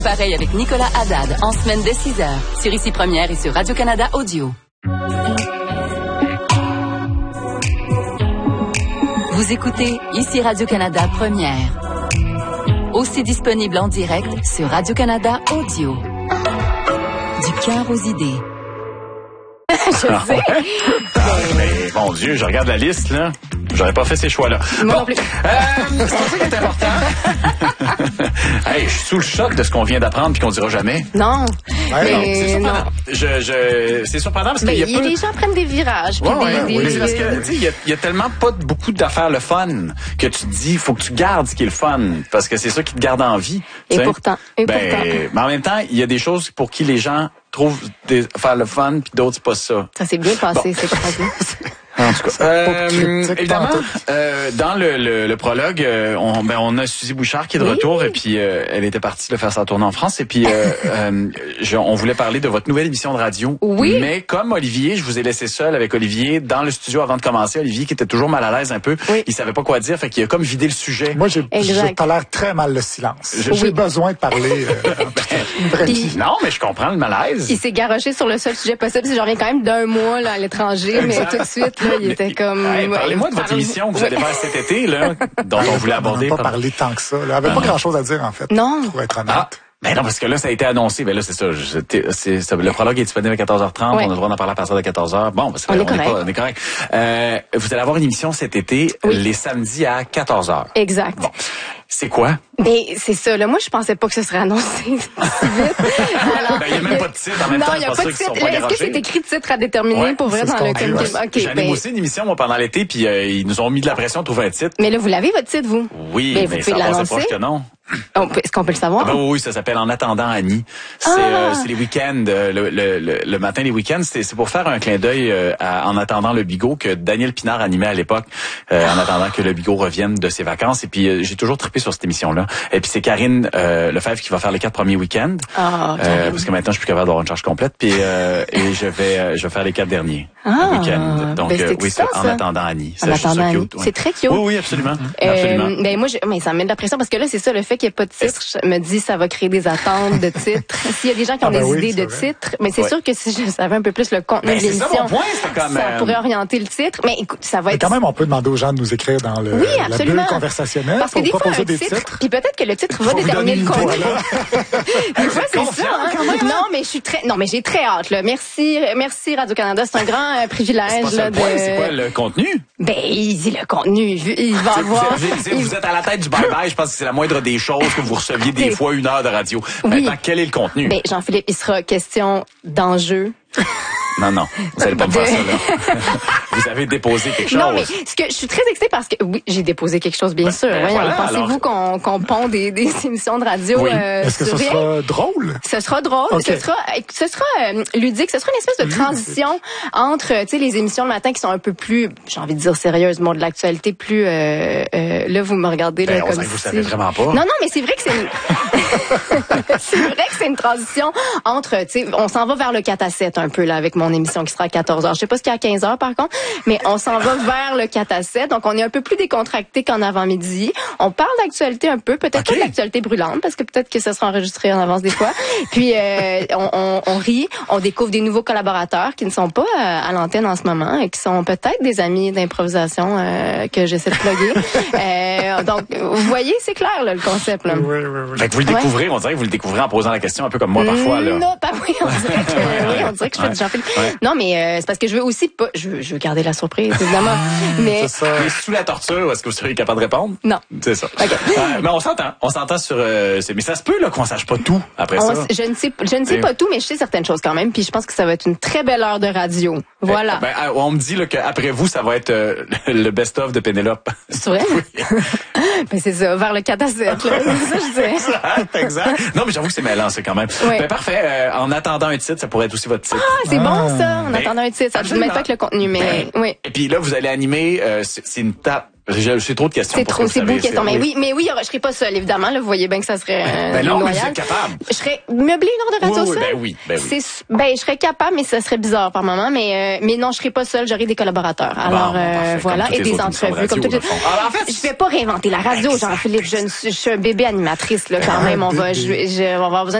Pareil avec Nicolas Haddad, en semaine dès 6h, sur Ici Première et sur Radio-Canada Audio. Vous écoutez Ici Radio-Canada Première. Aussi disponible en direct sur Radio-Canada Audio. Du cœur aux idées. Je sais. Mais mon Dieu, je regarde la liste, là. J'aurais pas fait ces choix-là. Moi non plus. C'est pour ça qu'il est important. Hey, je suis sous le choc de ce qu'on vient d'apprendre puis qu'on dira jamais. Non. Ouais, c'est surprenant. C'est surprenant parce qu'il y a peu... Les gens prennent des virages. Puis Oui, parce que, tu sais, il y a tellement pas beaucoup d'affaires le fun que tu te dis, faut que tu gardes ce qui est le fun. Parce que c'est ça qui te garde en vie. Et pourtant. Mais en même temps, il y a des choses pour qui les gens trouvent faire le fun puis d'autres, c'est pas ça. Ça s'est bien passé, cette phrase-là. En tout cas, évidemment, dans le prologue, on a Suzy Bouchard qui est de retour et puis elle était partie de faire sa tournée en France et puis on voulait parler de votre nouvelle émission de radio. Oui. Mais comme Olivier, je vous ai laissé seul avec Olivier dans le studio avant de commencer. Olivier qui était toujours mal à l'aise un peu, il savait pas quoi dire, fait qu'il a comme vidé le sujet. Moi, j'ai tolère très mal le silence. J'ai besoin de parler. Non, mais je comprends le malaise. Il s'est garoché sur le seul sujet possible. Je reviens quand même d'un mois là, à l'étranger, mais tout de suite là, il était comme. Parlez-moi de votre émission que vous allez faire cet été, là, dont on voulait aborder. On n'a pas parlé tant que ça. Il n'y avait pas grand-chose à dire, en fait. Non. Pour être honnête. Ben non, parce que là, ça a été annoncé. Ben là, c'est ça. Le prologue est disponible à 14h30. Ouais. On a le droit d'en parler à partir de 14h. Bon, on est correct. Vous allez avoir une émission cet été, les samedis à 14h. Exact. Bon. C'est quoi? Ben, c'est ça. Là, moi, je pensais pas que ce serait annoncé si vite. Alors, il n'y a même pas de titre en même temps. Non, il n'y a pas de titre. Est-ce que c'est écrit titre à déterminer pour vrai dans le J'anime aussi une émission, moi, pendant l'été, puis ils nous ont mis de la pression de trouver un titre. Mais là, vous l'avez, votre titre, vous? Oui, mais vous pouvez l'annoncer. Proche que non. Est-ce qu'on peut le savoir? Oui, ça s'appelle En attendant Annie. C'est les week-ends, le matin, les week-ends. C'est pour faire un clin d'œil En attendant le bigot que Daniel Pinard animait à l'époque, en attendant que le bigot revienne de ses vacances. Et puis, j'ai toujours trippé sur cette émission-là. Et puis, c'est Karine Lefebvre qui va faire les 4 premiers week-ends. Parce que maintenant, je suis plus capable d'avoir une charge complète. Puis, et je vais faire les 4 derniers week-ends. Donc, c'est En attendant Annie. En attendant Annie. C'est très cute. Oui, absolument. Ben, moi, mais ça me met de la pression parce que là, c'est ça, le fait qu'il n'y ait pas de titre, je me dis, ça va créer des attentes de titres. S'il y a des gens qui ont des idées de titres, mais c'est sûr que si je savais un peu plus le contenu de l'émission, ça pourrait orienter le titre. Mais écoute, ça va être... Mais quand même, on peut demander aux gens de nous écrire dans la bulle conversationnelle parce que pour des proposer fois, des titres. Puis peut-être que le titre va déterminer le contenu. Des fois, c'est ça. Non, mais j'ai très hâte, là. Merci Radio-Canada. C'est un grand privilège, là. C'est quoi le contenu? Ben, le contenu. Il va avoir... Vous êtes à la tête du bye-bye. Je pense que c'est la moindre des choses que vous receviez des fois 1 heure de radio. Maintenant, quel est le contenu? Ben, Jean-Philippe, il sera question d'enjeux. Non, vous allez pas me faire ça, là. Vous avez déposé quelque chose. Non, mais je suis très excitée parce que, oui, j'ai déposé quelque chose, bien sûr. Pensez-vous qu'on pond des émissions de radio? Oui. Est-ce que ce sera drôle? Ce sera drôle. Okay. Ce sera ludique. Ce sera une espèce de transition entre, tu sais, les émissions le matin qui sont un peu plus, j'ai envie de dire sérieuses, de l'actualité plus, là, vous me regardez, là, comme vous savez vraiment pas. Non, mais c'est vrai que c'est une transition entre, tu sais, on s'en va vers le 4 à 7 un peu, là, avec mon émission qui sera à 14h. Je sais pas ce qu'il y a à 15h, par contre, mais on s'en va vers le 4 à 7. Donc, on est un peu plus décontracté qu'en avant-midi. On parle d'actualité un peu, peut-être pas d'actualité brûlante, parce que peut-être que ça sera enregistré en avance des fois. Puis, on rit, on découvre des nouveaux collaborateurs qui ne sont pas à l'antenne en ce moment et qui sont peut-être des amis d'improvisation que j'essaie de plugger. Donc, vous voyez, c'est clair, là, le concept. Là. Oui. Fait que vous le découvrez, on dirait que vous le découvrez en posant la question un peu comme moi parfois. Là. Non, pas oui, on dirait que je fais du Jean-Philippe. Non, mais c'est parce que je veux aussi pas... Je veux garder la surprise, évidemment. Mais sous la torture, est-ce que vous seriez capable de répondre? Non. C'est ça. Okay. Mais on s'entend sur... mais ça se peut là qu'on sache pas tout après ça. Je ne sais pas tout, mais je sais certaines choses quand même. Puis je pense que ça va être une très belle heure de radio. Voilà. On me dit là, qu'après vous, ça va être le best-of de Pénélope. C'est vrai? Oui. Ben c'est ça, vers le 4 à 7. Là. C'est ça, je sais. Exact. Non, mais j'avoue que c'est mêlant, ça, quand même. Oui. Ben, parfait. En attendant un titre, ça pourrait être aussi votre titre. C'est bon, ça. En attendant un titre. Ça ne met pas que le contenu, mais oui. Et puis là, vous allez animer, c'est une table. C'est trop de questions. C'est trop, c'est beaucoup de questions. Mais oui, je serais pas seule, évidemment. Là, vous voyez bien que ça serait non, mais vous êtes capable. Je serais meublée une heure de radio seule. Oui. Je serais capable, mais ça serait bizarre par moment. Mais non, je serais pas seule. J'aurais des collaborateurs. Alors voilà, et des entrevues comme tout. En fait, je vais pas réinventer la radio, Jean-Philippe. Je suis un bébé animatrice là quand même. On va avoir besoin